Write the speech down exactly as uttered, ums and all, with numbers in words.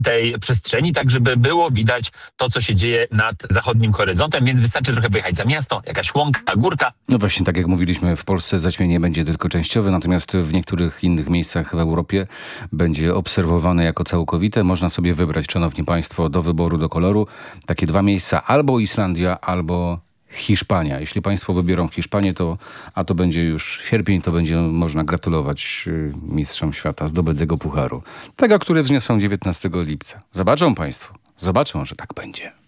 tej przestrzeni, tak żeby było widać to, co się dzieje nad zachodnim horyzontem, więc wystarczy trochę wyjechać za miasto, jakaś łąka, górka. No właśnie, tak jak mówiliśmy, w Polsce zaćmienie będzie tylko częściowe, natomiast w niektórych innych miejscach w Europie będzie obserwowane jako całkowite. Można sobie wybrać, szanowni państwo, do wyboru, do koloru, takie dwa miejsca, albo Islandia, albo Hiszpania. Jeśli państwo wybiorą Hiszpanię, to, a to będzie już sierpień, to będzie można gratulować y, mistrzom świata zdobytego pucharu. Tego, który wzniosą dziewiętnastego lipca. Zobaczą państwo, zobaczą, że tak będzie.